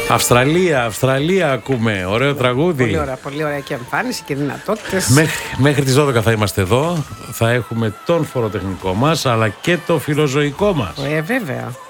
Αυστραλία ακούμε. Ωραίο τραγούδι. Πολύ ωραία και εμφάνιση και δυνατότητες. Μέχρι τις 12 θα είμαστε εδώ. Θα έχουμε τον φοροτεχνικό μας αλλά και το φιλοζωικό μας. Βέβαια.